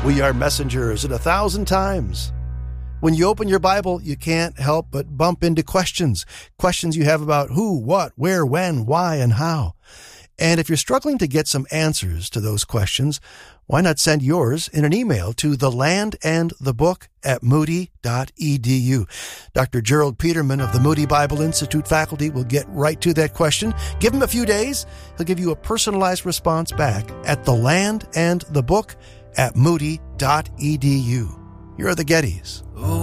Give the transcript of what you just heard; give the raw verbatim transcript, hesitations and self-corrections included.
We are messengers in a thousand times. When you open your Bible, you can't help but bump into questions. Questions you have about who, what, where, when, why, and how. And if you're struggling to get some answers to those questions, why not send yours in an email to the land and the book at moody dot e d u. Doctor Gerald Peterman of the Moody Bible Institute faculty will get right to that question. Give him a few days. He'll give you a personalized response back at the land and the book at moody dot e d u. You're the Gettys.